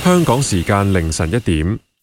香港時間凌晨1點。